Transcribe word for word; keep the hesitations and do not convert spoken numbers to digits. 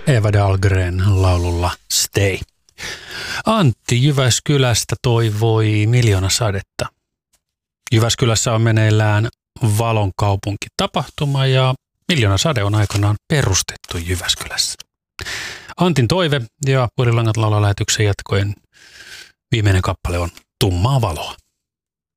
Eva Dahlgren laululla Stay. Antti Jyväskylästä toivoi Miljoona sadetta. Jyväskylässä on meneillään Valon kaupunkitapahtuma ja Miljoona sade on aikanaan perustettu Jyväskylässä. Antin toive ja Puhelinlangat laulaa lähetyksen jatkoen viimeinen kappale on Tummaa valoa.